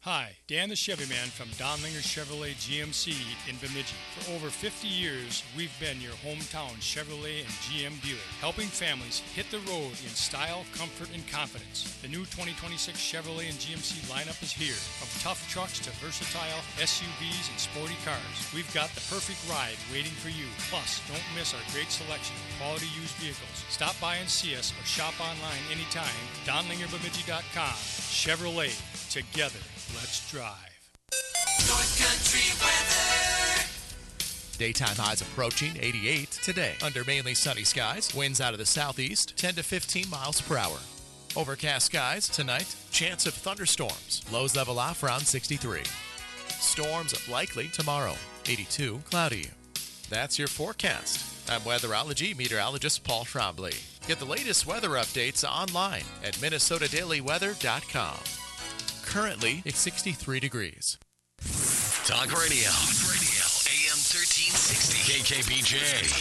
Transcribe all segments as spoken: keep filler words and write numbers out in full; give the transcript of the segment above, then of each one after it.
Hi, Dan the Chevy Man from Donlinger Chevrolet G M C in Bemidji. For over fifty years, we've been your hometown Chevrolet and G M dealer, helping families hit the road in style, comfort, and confidence. The new twenty twenty-six Chevrolet and G M C lineup is here. From tough trucks to versatile S U Vs and sporty cars, we've got the perfect ride waiting for you. Plus, don't miss our great selection of quality used vehicles. Stop by and see us or shop online anytime. Donlinger Bemidji dot com. Chevrolet. Together. Let's drive. North Country weather. Daytime highs approaching eighty-eight today. Under mainly sunny skies, winds out of the southeast, ten to fifteen miles per hour. Overcast skies tonight, chance of thunderstorms. Lows level off around sixty-three. Storms likely tomorrow, eighty-two, cloudy. That's your forecast. I'm weatherology meteorologist Paul Trombley. Get the latest weather updates online at Minnesota Daily Weather dot com. Currently, it's sixty-three degrees. Talk radio. Talk radio. A M thirteen sixty. K K B J.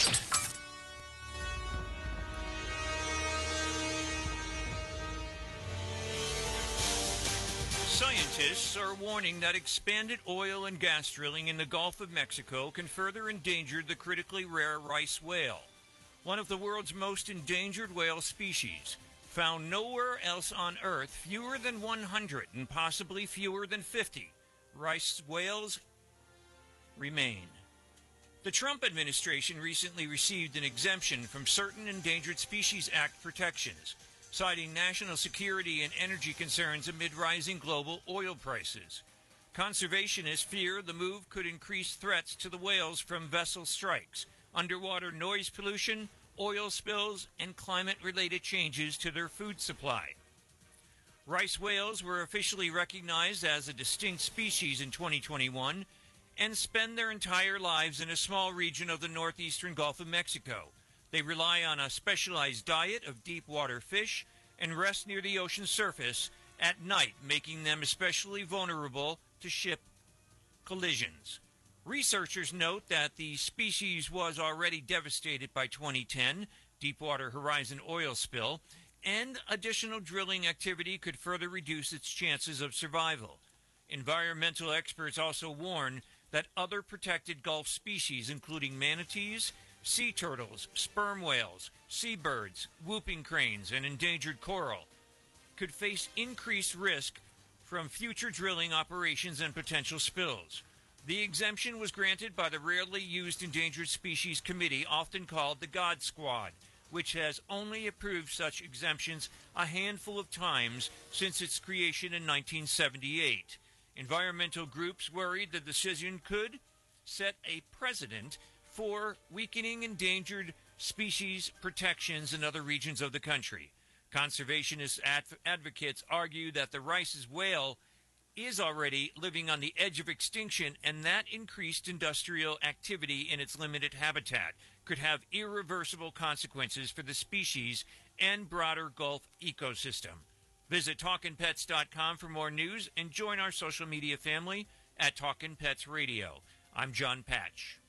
Scientists are warning that expanded oil and gas drilling in the Gulf of Mexico can further endanger the critically rare rice whale, one of the world's most endangered whale species. Found nowhere else on Earth, fewer than one hundred and possibly fewer than fifty rice whales remain. The Trump administration recently received an exemption from certain Endangered Species Act protections, citing national security and energy concerns amid rising global oil prices. Conservationists fear the move could increase threats to the whales from vessel strikes, underwater noise pollution, oil spills, and climate-related changes to their food supply. Rice whales were officially recognized as a distinct species in twenty twenty-one and spend their entire lives in a small region of the northeastern Gulf of Mexico. They rely on a specialized diet of deep-water fish and rest near the ocean surface at night, making them especially vulnerable to ship collisions. Researchers note that the species was already devastated by twenty ten Deepwater Horizon oil spill, and additional drilling activity could further reduce its chances of survival. Environmental experts also warn that other protected Gulf species, including manatees, sea turtles, sperm whales, seabirds, whooping cranes, and endangered coral, could face increased risk from future drilling operations and potential spills. The exemption was granted by the Rarely Used Endangered Species Committee, often called the God Squad, which has only approved such exemptions a handful of times since its creation in nineteen seventy-eight. Environmental groups worried the decision could set a precedent for weakening endangered species protections in other regions of the country. Conservationist adv- advocates argue that the rice's whale is already living on the edge of extinction, and that increased industrial activity in its limited habitat could have irreversible consequences for the species and broader Gulf ecosystem. Visit talkin pets dot com for more news and join our social media family at Talkin' Pets Radio. I'm John Patch.